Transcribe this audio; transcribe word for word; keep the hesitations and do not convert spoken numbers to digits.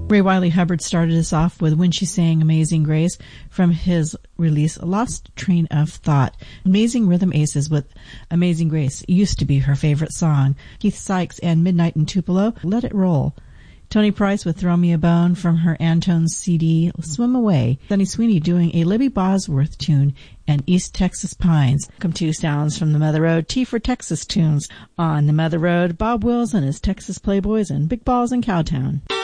Ray Wiley Hubbard started us off with When She Sang Amazing Grace from his release Lost Train of Thought. Amazing Rhythm Aces with Amazing Grace used to be her favorite song. Keith Sykes and Midnight in Tupelo, Let It Roll. Tony Price with Throw Me a Bone from her Antone's C D Swim Away. Sonny Sweeney doing a Libby Bosworth tune and East Texas Pines. Welcome to Sounds from the Mother Road, T for Texas tunes. On the Mother Road, Bob Wills and his Texas Playboys and Big Balls in Cowtown.